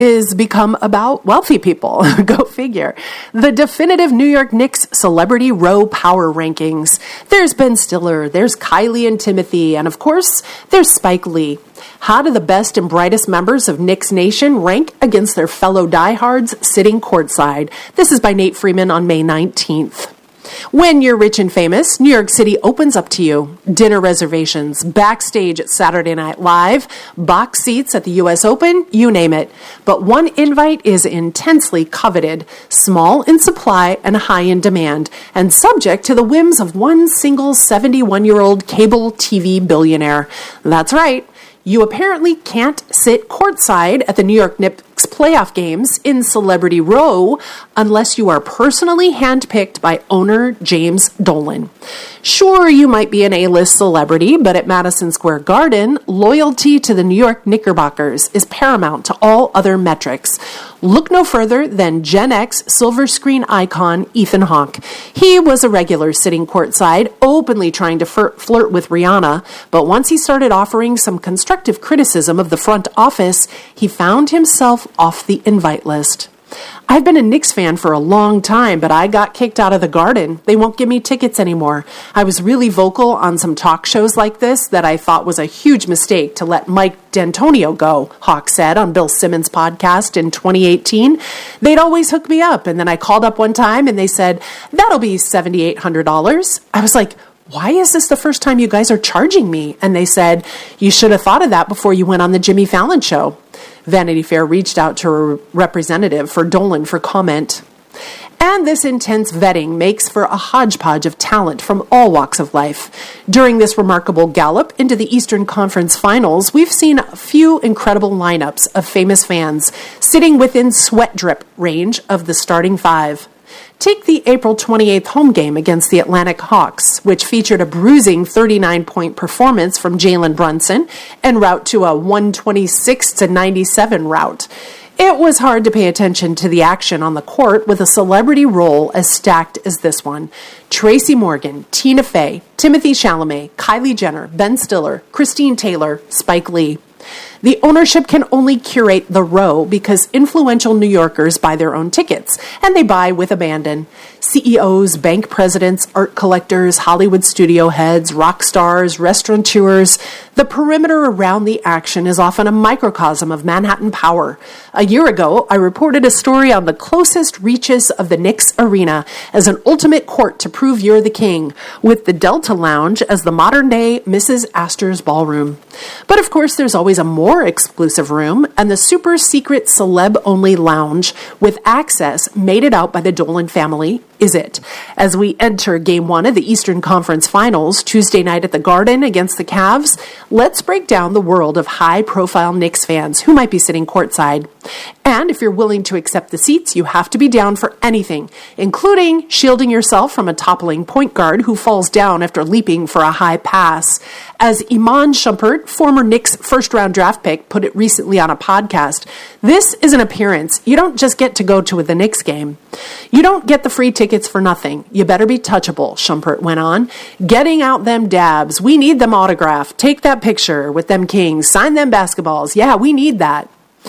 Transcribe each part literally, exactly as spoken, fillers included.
is become about wealthy people. Go figure. The definitive New York Knicks Celebrity Row Power Rankings. There's Ben Stiller, there's Kylie and Timothy, and of course, there's Spike Lee. How do the best and brightest members of Knicks Nation rank against their fellow diehards sitting courtside? This is by Nate Freeman on May nineteenth. When you're rich and famous, New York City opens up to you. Dinner reservations, backstage at Saturday Night Live, box seats at the U S Open, you name it. But one invite is intensely coveted, small in supply and high in demand, and subject to the whims of one single seventy-one-year-old cable T V billionaire. That's right. You apparently can't sit courtside at the New York Knicks playoff games in Celebrity Row unless you are personally handpicked by owner James Dolan. Sure, you might be an A-list celebrity, but at Madison Square Garden, loyalty to the New York Knickerbockers is paramount to all other metrics. Look no further than Gen X silver screen icon Ethan Hawke. He was a regular sitting courtside, openly trying to fir- flirt with Rihanna, but once he started offering some constructive criticism of the front office, he found himself off the invite list. I've been a Knicks fan for a long time, but I got kicked out of the Garden. They won't give me tickets anymore. I was really vocal on some talk shows like this that I thought was a huge mistake to let Mike D'Antonio go, Hawke said on Bill Simmons' podcast in twenty eighteen. They'd always hook me up, and then I called up one time and they said, that'll be seven thousand eight hundred dollars. I was like, why is this the first time you guys are charging me? And they said, you should have thought of that before you went on the Jimmy Fallon show. Vanity Fair reached out to a representative for Dolan for comment. And this intense vetting makes for a hodgepodge of talent from all walks of life. During this remarkable gallop into the Eastern Conference Finals, we've seen a few incredible lineups of famous fans sitting within sweat drip range of the starting five. Take the April twenty-eighth home game against the Atlantic Hawks, which featured a bruising thirty-nine point performance from Jalen Brunson en route to a one twenty-six to ninety-seven rout. It was hard to pay attention to the action on the court with a celebrity role as stacked as this one. Tracy Morgan, Tina Fey, Timothée Chalamet, Kylie Jenner, Ben Stiller, Christine Taylor, Spike Lee. The ownership can only curate the row because influential New Yorkers buy their own tickets, and they buy with abandon. C E Os, bank presidents, art collectors, Hollywood studio heads, rock stars, restaurateurs. The perimeter around the action is often a microcosm of Manhattan power. A year ago, I reported a story on the closest reaches of the Knicks Arena as an ultimate court to prove you're the king, with the Delta Lounge as the modern-day Missus Astor's ballroom. But of course, there's always a more exclusive room, and the super secret celeb-only lounge with access mated out by the Dolan family is it. As we enter Game one of the Eastern Conference Finals, Tuesday night at the Garden against the Cavs, let's break down the world of high-profile Knicks fans who might be sitting courtside. And if you're willing to accept the seats, you have to be down for anything, including shielding yourself from a toppling point guard who falls down after leaping for a high pass. As Iman Shumpert, former Knicks first-round draft pick, put it recently on a podcast, this is an appearance. You don't just get to go to the Knicks game. You don't get the free tickets for nothing. You better be touchable, Shumpert went on. Getting out them dabs. We need them autographed. Take that picture with them Kings. Sign them basketballs. Yeah, we need that.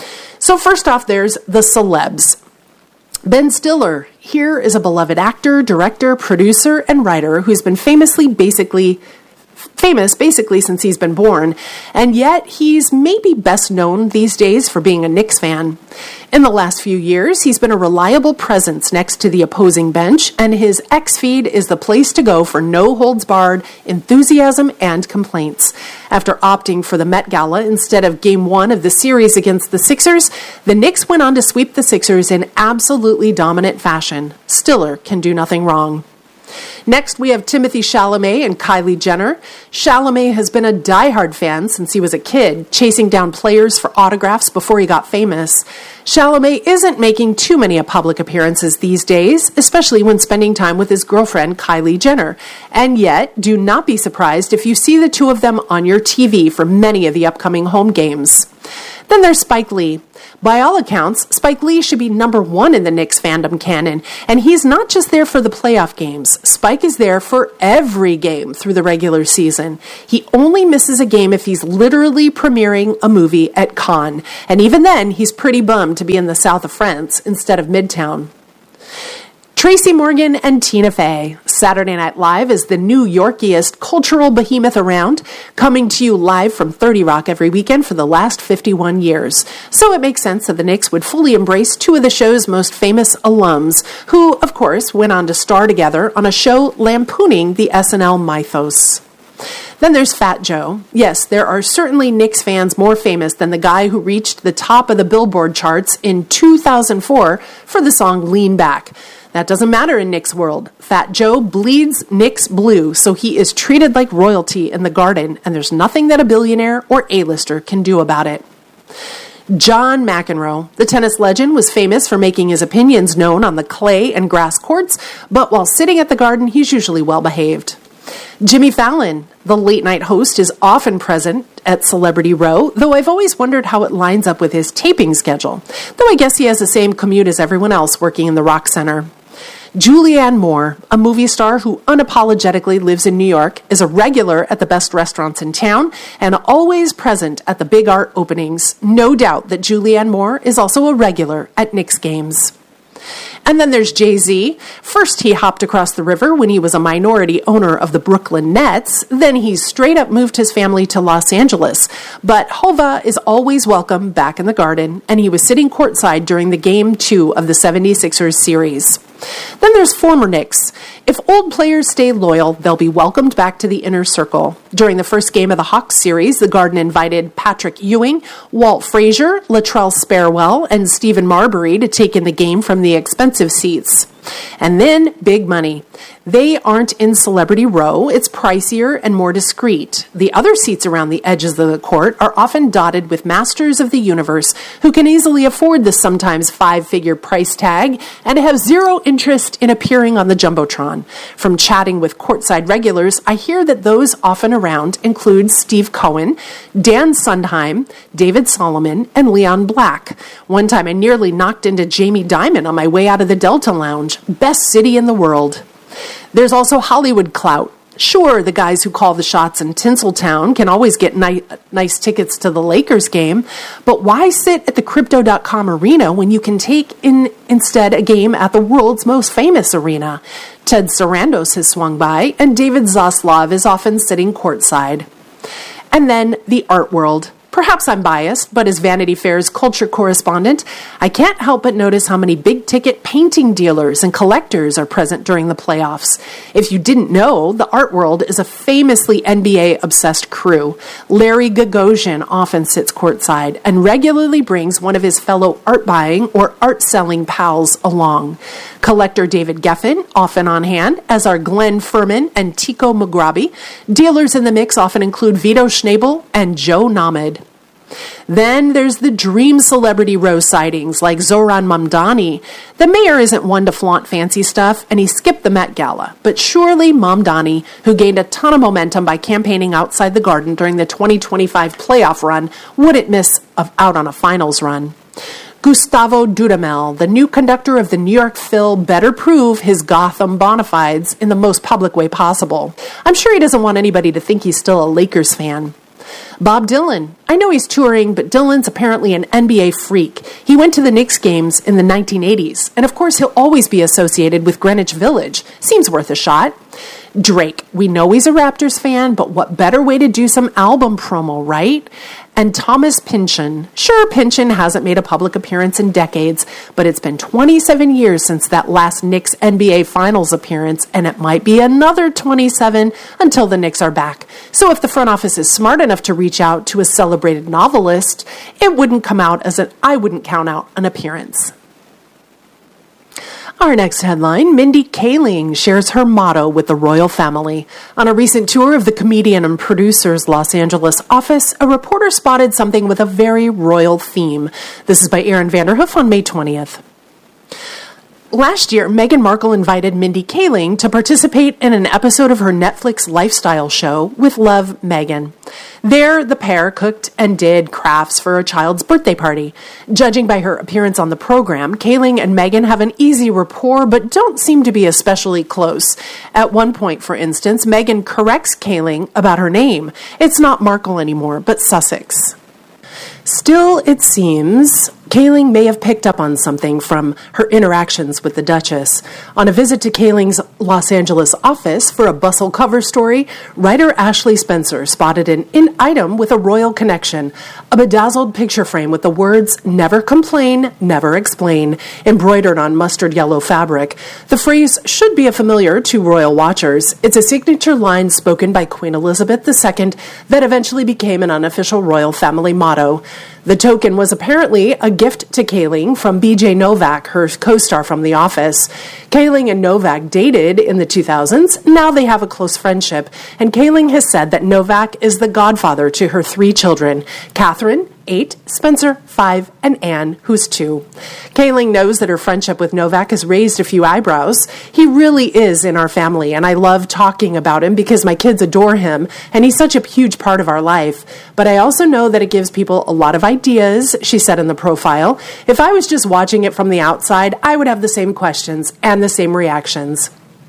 So first off, there's the celebs. Ben Stiller. Here is a beloved actor, director, producer, and writer who's been famously basically famous basically since he's been born, and yet he's maybe best known these days for being a Knicks fan. In the last few years, he's been a reliable presence next to the opposing bench, and his X feed is the place to go for no-holds-barred enthusiasm and complaints. After opting for the Met Gala instead of Game one of the series against the Sixers, the Knicks went on to sweep the Sixers in absolutely dominant fashion. Stiller can do nothing wrong. Next, we have Timothée Chalamet and Kylie Jenner. Chalamet has been a diehard fan since he was a kid, chasing down players for autographs before he got famous. Chalamet isn't making too many public appearances these days, especially when spending time with his girlfriend, Kylie Jenner. And yet, do not be surprised if you see the two of them on your T V for many of the upcoming home games. Then there's Spike Lee. By all accounts, Spike Lee should be number one in the Knicks fandom canon, and he's not just there for the playoff games. Spike is there for every game through the regular season. He only misses a game if he's literally premiering a movie at Cannes, and even then, he's pretty bummed to be in the south of France instead of Midtown. Tracy Morgan and Tina Fey. Saturday Night Live is the New Yorkiest cultural behemoth around, coming to you live from thirty Rock every weekend for the last fifty-one years. So it makes sense that the Knicks would fully embrace two of the show's most famous alums, who, of course, went on to star together on a show lampooning the S N L mythos. Then there's Fat Joe. Yes, there are certainly Knicks fans more famous than the guy who reached the top of the Billboard charts in two thousand four for the song Lean Back. That doesn't matter in Knicks world. Fat Joe bleeds Knicks blue, so he is treated like royalty in the Garden, and there's nothing that a billionaire or A-lister can do about it. John McEnroe, the tennis legend, was famous for making his opinions known on the clay and grass courts, but while sitting at the Garden, he's usually well-behaved. Jimmy Fallon, the late-night host, is often present at Celebrity Row, though I've always wondered how it lines up with his taping schedule, though I guess he has the same commute as everyone else working in the Rock Center. Julianne Moore, a movie star who unapologetically lives in New York, is a regular at the best restaurants in town and always present at the big art openings. No doubt that Julianne Moore is also a regular at Knicks games. And then there's Jay-Z. First, he hopped across the river when he was a minority owner of the Brooklyn Nets. Then he straight up moved his family to Los Angeles. But Hova is always welcome back in the Garden, and he was sitting courtside during the Game two of the seventy-sixers series. Then there's former Knicks. If old players stay loyal, they'll be welcomed back to the inner circle. During the first game of the Hawks series, the Garden invited Patrick Ewing, Walt Frazier, Latrell Sparewell, and Stephen Marbury to take in the game from the expensive seats. And then, big money. They aren't in Celebrity Row. It's pricier and more discreet. The other seats around the edges of the court are often dotted with masters of the universe who can easily afford the sometimes five-figure price tag and have zero interest in appearing on the Jumbotron. From chatting with courtside regulars, I hear that those often around include Steve Cohen, Dan Sondheim, David Solomon, and Leon Black. One time I nearly knocked into Jamie Dimon on my way out of the Delta Lounge. Best city in the world. There's also Hollywood clout. Sure, the guys who call the shots in Tinseltown can always get ni- nice tickets to the Lakers game, but why sit at the Crypto dot com arena when you can take in instead a game at the world's most famous arena? Ted Sarandos has swung by, and David Zaslav is often sitting courtside. And then the art world. Perhaps I'm biased, but as Vanity Fair's culture correspondent, I can't help but notice how many big-ticket painting dealers and collectors are present during the playoffs. If you didn't know, the art world is a famously N B A-obsessed crew. Larry Gagosian often sits courtside and regularly brings one of his fellow art-buying or art-selling pals along. Collector David Geffen, often on hand, as are Glenn Furman and Tico Mugrabi. Dealers in the mix often include Vito Schnabel and Joe Namath. Then there's the dream Celebrity Row sightings like Zohran Mamdani. The mayor isn't one to flaunt fancy stuff, and he skipped the Met Gala. But surely Mamdani, who gained a ton of momentum by campaigning outside the Garden during the twenty twenty-five playoff run, wouldn't miss out on a finals run. Gustavo Dudamel, the new conductor of the New York Phil, better prove his Gotham bona fides in the most public way possible. I'm sure he doesn't want anybody to think he's still a Lakers fan. Bob Dylan. I know he's touring, but Dylan's apparently an N B A freak. He went to the Knicks games in the nineteen eighties, and of course he'll always be associated with Greenwich Village. Seems worth a shot. Drake. We know he's a Raptors fan, but what better way to do some album promo, right? And Thomas Pynchon. Sure, Pynchon hasn't made a public appearance in decades, but it's been twenty-seven years since that last Knicks N B A Finals appearance, and it might be another twenty-seven until the Knicks are back. So if the front office is smart enough to reach out to a celebrated novelist, it wouldn't come out as an I wouldn't count out an appearance. Our next headline, Mindy Kaling shares her motto with the royal family. On a recent tour of the comedian and producer's Los Angeles office, a reporter spotted something with a very royal theme. This is by Aaron Vanderhoof on May twentieth. Last year, Meghan Markle invited Mindy Kaling to participate in an episode of her Netflix lifestyle show with Love, Meghan. There, the pair cooked and did crafts for a child's birthday party. Judging by her appearance on the program, Kaling and Meghan have an easy rapport but don't seem to be especially close. At one point, for instance, Meghan corrects Kaling about her name. It's not Markle anymore, but Sussex. Still, it seems Kaling may have picked up on something from her interactions with the Duchess. On a visit to Kaling's Los Angeles office for a Bustle cover story, writer Ashley Spencer spotted an in item with a royal connection, a bedazzled picture frame with the words, "Never complain, never explain," embroidered on mustard yellow fabric. The phrase should be a familiar to royal watchers. It's a signature line spoken by Queen Elizabeth the Second that eventually became an unofficial royal family motto. The token was apparently a gift to Kaling from B J Novak, her co-star from The Office. Kaling and Novak dated in the two thousands. Now they have a close friendship, and Kaling has said that Novak is the godfather to her three children, Catherine, eight, Spencer, five, and Anne, who's two. Kaling knows that her friendship with Novak has raised a few eyebrows. He really is in our family, and I love talking about him because my kids adore him, and he's such a huge part of our life. But I also know that it gives people a lot of ideas, she said in the profile. If I was just watching it from the outside, I would have the same questions and the same reactions.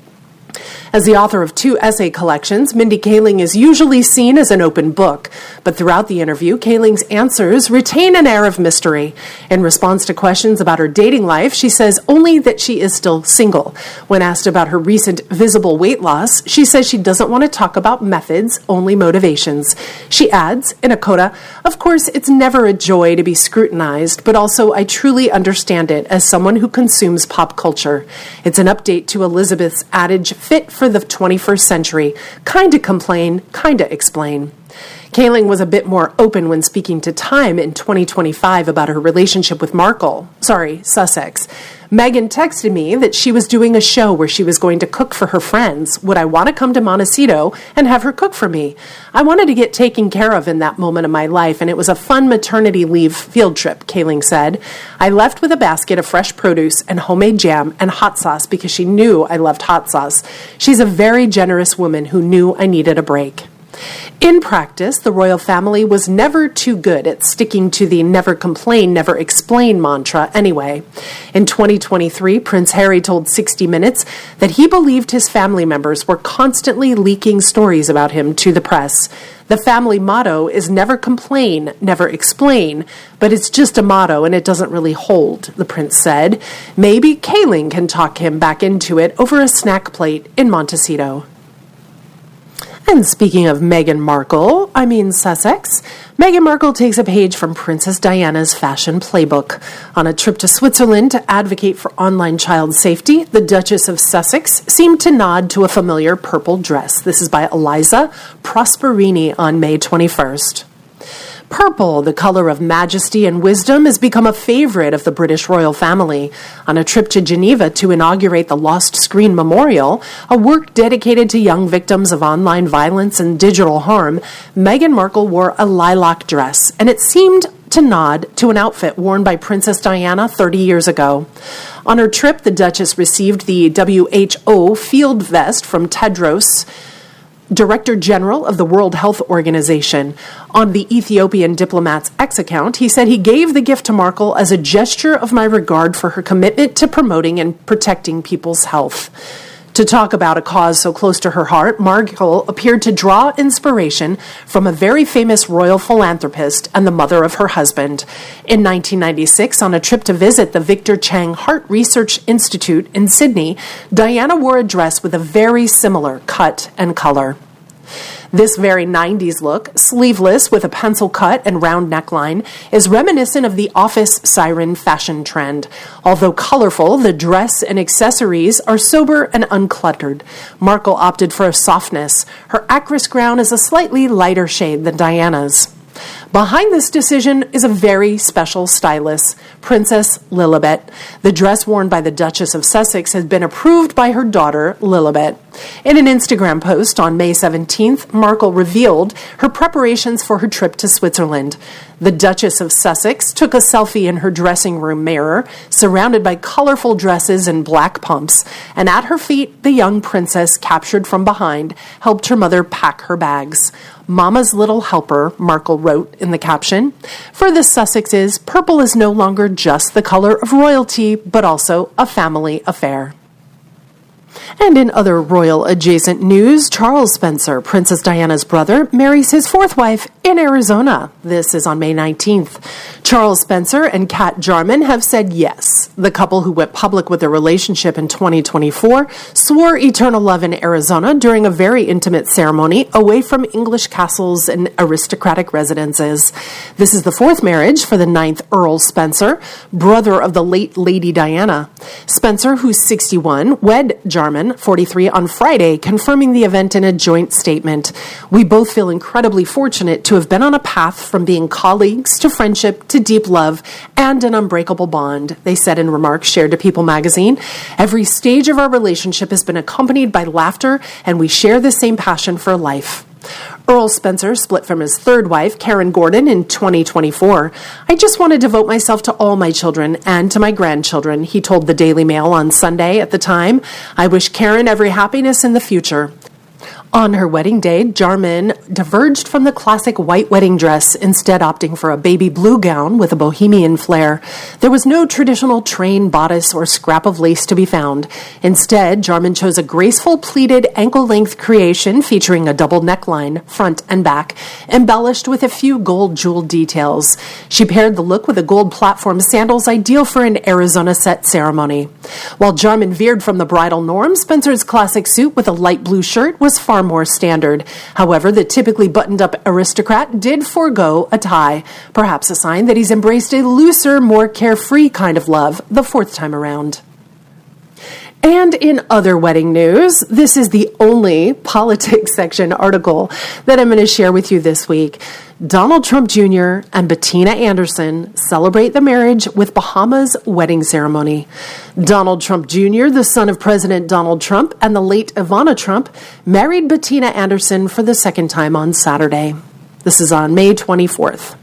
As the author of two essay collections, Mindy Kaling is usually seen as an open book, but throughout the interview, Kaling's answers retain an air of mystery. In response to questions about her dating life, she says only that she is still single. When asked about her recent visible weight loss, she says she doesn't want to talk about methods, only motivations. She adds, in a coda, "Of course, it's never a joy to be scrutinized, but also I truly understand it as someone who consumes pop culture. It's an update to Elizabeth's adage, fit for the twenty-first century. Kinda complain, kinda explain." Kaling was a bit more open when speaking to Time in twenty twenty-five about her relationship with Markle, sorry, Sussex. Meghan texted me that she was doing a show where she was going to cook for her friends. Would I want to come to Montecito and have her cook for me? I wanted to get taken care of in that moment of my life, and it was a fun maternity leave field trip, Kaling said. I left with a basket of fresh produce and homemade jam and hot sauce because she knew I loved hot sauce. She's a very generous woman who knew I needed a break. In practice, the royal family was never too good at sticking to the never complain, never explain mantra anyway. In twenty twenty-three, Prince Harry told sixty minutes that he believed his family members were constantly leaking stories about him to the press. The family motto is never complain, never explain, but it's just a motto and it doesn't really hold, the prince said. Maybe Kaling can talk him back into it over a snack plate in Montecito. And speaking of Meghan Markle, I mean Sussex, Meghan Markle takes a page from Princess Diana's fashion playbook. On a trip to Switzerland to advocate for online child safety, the Duchess of Sussex seemed to nod to a familiar purple dress. This is by Eliza Prosperini on May twenty-first. Purple, the color of majesty and wisdom, has become a favorite of the British royal family. On a trip to Geneva to inaugurate the Lost Screen Memorial, a work dedicated to young victims of online violence and digital harm, Meghan Markle wore a lilac dress, and it seemed to nod to an outfit worn by Princess Diana thirty years ago. On her trip, the Duchess received the W H O field vest from Tedros, Director General of the World Health Organization. On the Ethiopian diplomat's X account, he said he gave the gift to Markle as a gesture of my regard for her commitment to promoting and protecting people's health. To talk about a cause so close to her heart, Markle appeared to draw inspiration from a very famous royal philanthropist and the mother of her husband. In nineteen ninety-six, on a trip to visit the Victor Chang Heart Research Institute in Sydney, Diana wore a dress with a very similar cut and color. This very nineties look, sleeveless with a pencil cut and round neckline, is reminiscent of the office siren fashion trend. Although colorful, the dress and accessories are sober and uncluttered. Markle opted for a softness. Her actress gown is a slightly lighter shade than Diana's. Behind this decision is a very special stylist, Princess Lilibet. The dress worn by the Duchess of Sussex has been approved by her daughter, Lilibet. In an Instagram post on May seventeenth, Markle revealed her preparations for her trip to Switzerland. The Duchess of Sussex took a selfie in her dressing room mirror, surrounded by colorful dresses and black pumps, and at her feet, the young princess, captured from behind, helped her mother pack her bags. "Mama's little helper," Markle wrote in the caption. For the Sussexes, purple is no longer just the color of royalty, but also a family affair. And in other royal-adjacent news, Charles Spencer, Princess Diana's brother, marries his fourth wife in Arizona. This is on May nineteenth. Charles Spencer and Kat Jarman have said yes. The couple, who went public with their relationship in twenty twenty-four, swore eternal love in Arizona during a very intimate ceremony away from English castles and aristocratic residences. This is the fourth marriage for the ninth Earl Spencer, brother of the late Lady Diana. Spencer, who's sixty-one, wed Jarman, forty-three, on Friday, confirming the event in a joint statement. "We both feel incredibly fortunate to have been on a path from being colleagues to friendship to deep love and an unbreakable bond," they said in remarks shared to People magazine. "Every stage of our relationship has been accompanied by laughter, and we share the same passion for life." Earl Spencer split from his third wife, Karen Gordon, in twenty twenty-four. "I just want to devote myself to all my children and to my grandchildren," he told the Daily Mail on Sunday at the time. "I wish Karen every happiness in the future." On her wedding day, Jarman diverged from the classic white wedding dress, instead opting for a baby blue gown with a bohemian flair. There was no traditional train bodice or scrap of lace to be found. Instead, Jarman chose a graceful pleated ankle-length creation featuring a double neckline, front and back, embellished with a few gold jeweled details. She paired the look with a gold platform sandals ideal for an Arizona set ceremony. While Jarman veered from the bridal norm, Spencer's classic suit with a light blue shirt was far more standard. However, the typically buttoned-up aristocrat did forego a tie, perhaps a sign that he's embraced a looser, more carefree kind of love the fourth time around. And in other wedding news, this is the only politics section article that I'm going to share with you this week. Donald Trump Junior and Bettina Anderson celebrate the marriage with Bahamas wedding ceremony. Donald Trump Junior, the son of President Donald Trump, and the late Ivana Trump, married Bettina Anderson for the second time on Saturday. This is on May twenty-fourth.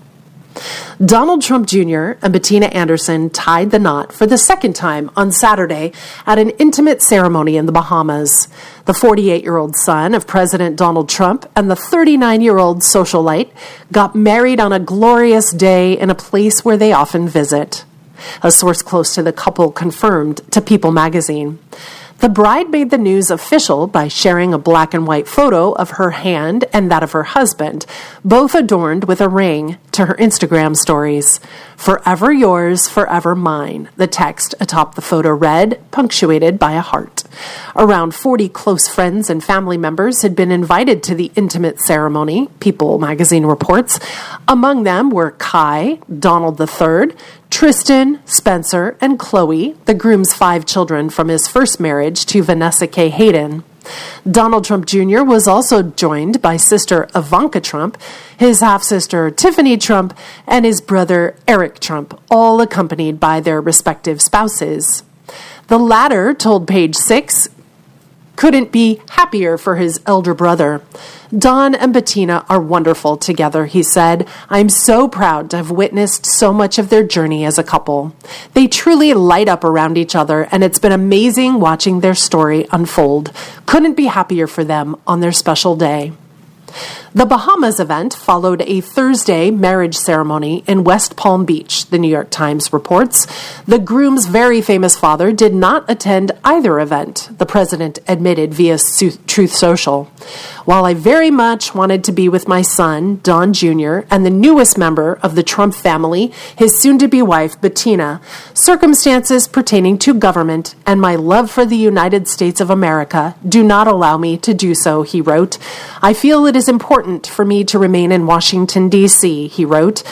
Donald Trump Junior and Bettina Anderson tied the knot for the second time on Saturday at an intimate ceremony in the Bahamas. The forty-eight-year-old son of President Donald Trump and the thirty-nine-year-old socialite got married on a glorious day in a place where they often visit. A source close to the couple confirmed to People magazine. The bride made the news official by sharing a black and white photo of her hand and that of her husband, both adorned with a ring, to her Instagram stories. "Forever yours, forever mine," the text atop the photo read, punctuated by a heart. Around forty close friends and family members had been invited to the intimate ceremony, People magazine reports. Among them were Kai, Donald the third, Tristan, Spencer, and Chloe, the groom's five children from his first marriage to Vanessa K. Hayden. Donald Trump Junior was also joined by sister Ivanka Trump, his half-sister Tiffany Trump, and his brother Eric Trump, all accompanied by their respective spouses. The latter told Page Six couldn't be happier for his elder brother. "Don and Bettina are wonderful together," he said. "I'm so proud to have witnessed so much of their journey as a couple. They truly light up around each other, and it's been amazing watching their story unfold. Couldn't be happier for them on their special day." The Bahamas event followed a Thursday marriage ceremony in West Palm Beach, the New York Times reports. The groom's very famous father did not attend either event, the president admitted via Truth Social. "While I very much wanted to be with my son, Don Junior, and the newest member of the Trump family, his soon-to-be wife, Bettina, circumstances pertaining to government and my love for the United States of America do not allow me to do so," he wrote. "I feel it is important for me to remain in Washington, D C, he wrote,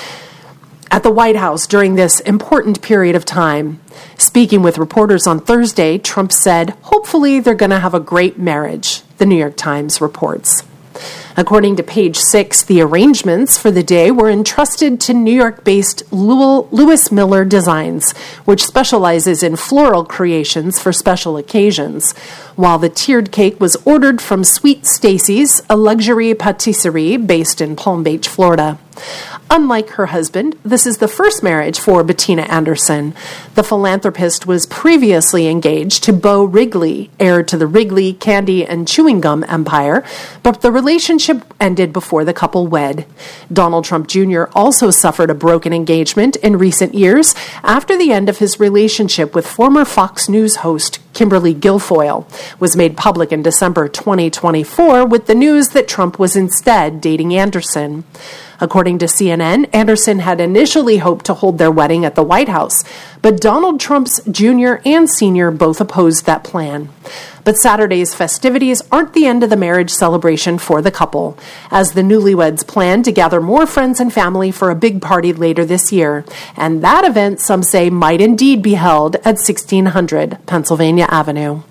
at the White House during this important period of time. Speaking with reporters on Thursday, Trump said, "Hopefully they're going to have a great marriage," the New York Times reports. According to Page Six, the arrangements for the day were entrusted to New York-based Lewis Miller Designs, which specializes in floral creations for special occasions, while the tiered cake was ordered from Sweet Stacy's, a luxury patisserie based in Palm Beach, Florida. Unlike her husband, this is the first marriage for Bettina Anderson. The philanthropist was previously engaged to Beau Wrigley, heir to the Wrigley candy and chewing gum empire, but the relationship ended before the couple wed. Donald Trump Junior also suffered a broken engagement in recent years after the end of his relationship with former Fox News host Kimberly Guilfoyle was made public in December twenty twenty-four with the news that Trump was instead dating Anderson. According to C N N, Anderson had initially hoped to hold their wedding at the White House, but Donald Trump's junior and senior both opposed that plan. But Saturday's festivities aren't the end of the marriage celebration for the couple, as the newlyweds plan to gather more friends and family for a big party later this year. And that event, some say, might indeed be held at sixteen hundred Pennsylvania Avenue.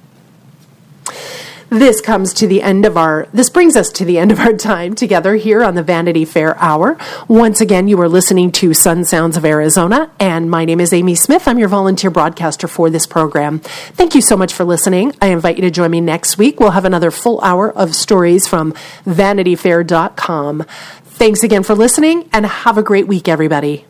This comes to the end of our, this brings us to the end of our time together here on the Vanity Fair Hour. Once again, you are listening to Sun Sounds of Arizona, and my name is Amy Smith. I'm your volunteer broadcaster for this program. Thank you so much for listening. I invite you to join me next week. We'll have another full hour of stories from vanity fair dot com. Thanks again for listening, and have a great week, everybody.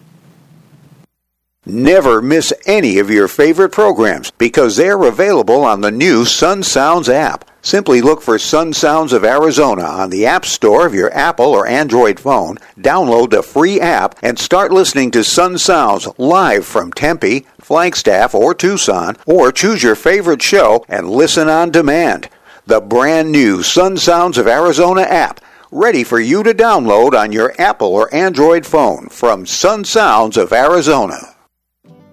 Never miss any of your favorite programs because they're available on the new Sun Sounds app. Simply look for Sun Sounds of Arizona on the App Store of your Apple or Android phone, download the free app, and start listening to Sun Sounds live from Tempe, Flagstaff, or Tucson, or choose your favorite show and listen on demand. The brand new Sun Sounds of Arizona app, ready for you to download on your Apple or Android phone from Sun Sounds of Arizona.